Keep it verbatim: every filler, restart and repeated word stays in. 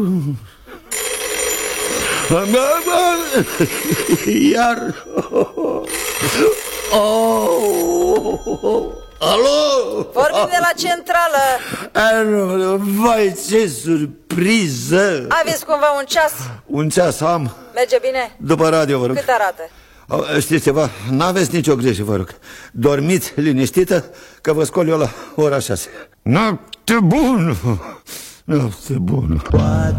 Iar... Oh... Alo? Vorbim de la centrală. Vai, ce surpriză! Aveți cumva un ceas? Un ceas am. Merge bine? După radio, vă rog. Cât arată? Știți ceva? N-aveți nicio grijă, vă rog. Dormiți liniștită, că vă scol eu la ora șase. Noapte bună! Noapte bună!